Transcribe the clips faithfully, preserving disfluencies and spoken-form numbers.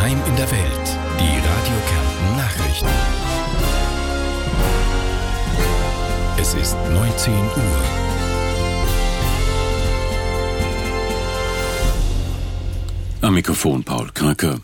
Daheim in der Welt. Die Radio Kärnten Nachrichten. Es ist neunzehn Uhr. Am Mikrofon Paul Kraker.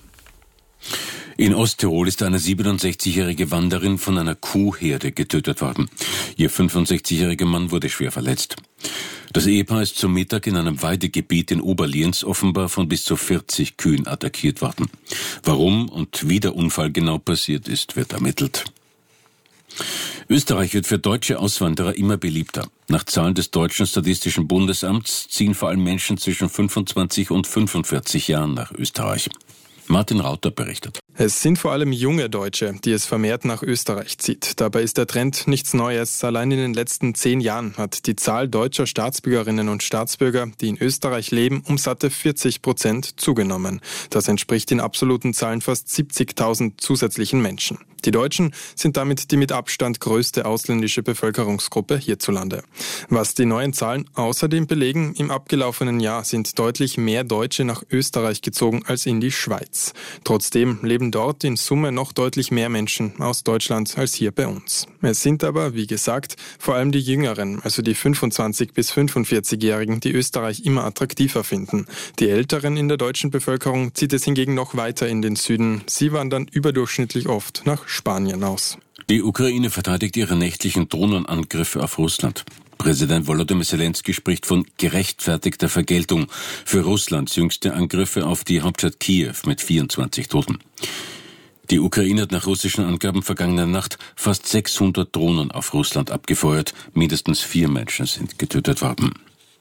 In Osttirol ist eine siebenundsechzigjährige Wanderin von einer Kuhherde getötet worden. Ihr fünfundsechzigjähriger Mann wurde schwer verletzt. Das Ehepaar ist zum Mittag in einem Weidegebiet in Oberlienz offenbar von bis zu vierzig Kühen attackiert worden. Warum und wie der Unfall genau passiert ist, wird ermittelt. Österreich wird für deutsche Auswanderer immer beliebter. Nach Zahlen des Deutschen Statistischen Bundesamts ziehen vor allem Menschen zwischen fünfundzwanzig und fünfundvierzig Jahren nach Österreich. Martin Rauter berichtet. Es sind vor allem junge Deutsche, die es vermehrt nach Österreich zieht. Dabei ist der Trend nichts Neues. Allein in den letzten zehn Jahren hat die Zahl deutscher Staatsbürgerinnen und Staatsbürger, die in Österreich leben, um satte vierzig Prozent zugenommen. Das entspricht in absoluten Zahlen fast siebzigtausend zusätzlichen Menschen. Die Deutschen sind damit die mit Abstand größte ausländische Bevölkerungsgruppe hierzulande. Was die neuen Zahlen außerdem belegen, im abgelaufenen Jahr sind deutlich mehr Deutsche nach Österreich gezogen als in die Schweiz. Trotzdem leben dort in Summe noch deutlich mehr Menschen aus Deutschland als hier bei uns. Es sind aber, wie gesagt, vor allem die Jüngeren, also die fünfundzwanzig- bis fünfundvierzigjährigen, die Österreich immer attraktiver finden. Die Älteren in der deutschen Bevölkerung zieht es hingegen noch weiter in den Süden. Sie wandern überdurchschnittlich oft nach Spanien aus. Die Ukraine verteidigt ihre nächtlichen Drohnenangriffe auf Russland. Präsident Volodymyr Zelensky spricht von gerechtfertigter Vergeltung für Russlands jüngste Angriffe auf die Hauptstadt Kiew mit vierundzwanzig Toten. Die Ukraine hat nach russischen Angaben vergangene Nacht fast sechshundert Drohnen auf Russland abgefeuert. Mindestens vier Menschen sind getötet worden.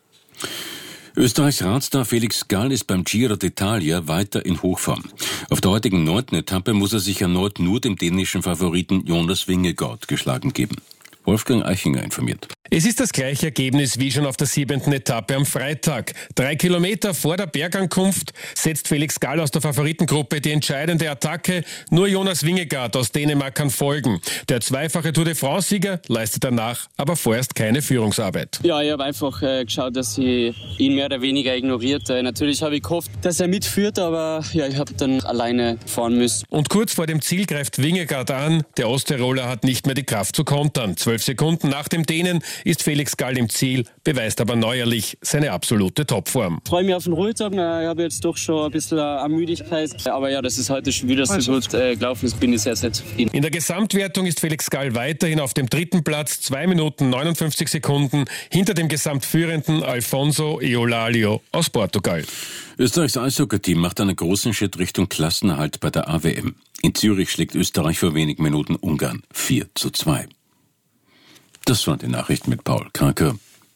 Österreichs Radstar Felix Gall ist beim Giro d'Italia weiter in Hochform. Auf der heutigen neunten Etappe muss er sich erneut nur dem dänischen Favoriten Jonas Vingegaard geschlagen geben. Wolfgang Eichinger informiert. Es ist das gleiche Ergebnis wie schon auf der siebenten Etappe am Freitag. Drei Kilometer vor der Bergankunft setzt Felix Gall aus der Favoritengruppe die entscheidende Attacke. Nur Jonas Vingegaard aus Dänemark kann folgen. Der zweifache Tour de France-Sieger leistet danach aber vorerst keine Führungsarbeit. Ja, ich habe einfach äh, geschaut, dass ich ihn mehr oder weniger ignoriert. Äh, natürlich habe ich gehofft, dass er mitführt, aber ja, ich habe dann alleine fahren müssen. Und kurz vor dem Ziel greift Vingegaard an. Der Osttiroler hat nicht mehr die Kraft zu kontern. Zwölf Sekunden nach dem Dänen ist Felix Gall im Ziel, beweist aber neuerlich seine absolute Topform. Ich freue mich auf den Ruhetag. Ich habe jetzt doch schon ein bisschen eine Müdigkeit. Aber ja, dass es heute schon wieder so gut äh, gelaufen ist, bin ich sehr, sehr zufrieden. In der Gesamtwertung ist Felix Gall weiterhin auf dem dritten Platz, zwei Minuten neunundfünfzig Sekunden, hinter dem gesamtführenden Alfonso Eolalio aus Portugal. Österreichs Eishockey-Team macht einen großen Schritt Richtung Klassenerhalt bei der A W M. In Zürich schlägt Österreich vor wenigen Minuten Ungarn vier zu zwei. Das waren die Nachrichten mit Paul Kraker.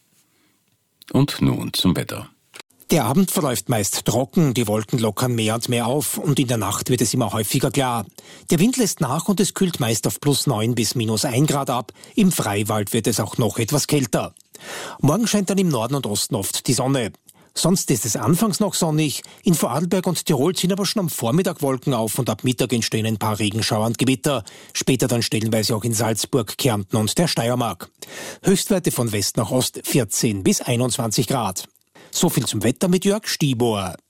Und nun zum Wetter. Der Abend verläuft meist trocken, die Wolken lockern mehr und mehr auf und in der Nacht wird es immer häufiger klar. Der Wind lässt nach und es kühlt meist auf plus neun bis minus ein Grad ab. Im Freiwald wird es auch noch etwas kälter. Morgen scheint dann im Norden und Osten oft die Sonne. Sonst ist es anfangs noch sonnig. In Vorarlberg und Tirol ziehen aber schon am Vormittag Wolken auf und ab Mittag entstehen ein paar Regenschauer und Gewitter. Später dann stellenweise auch in Salzburg, Kärnten und der Steiermark. Höchstwerte von West nach Ost vierzehn bis einundzwanzig Grad. So viel zum Wetter mit Jörg Stibor.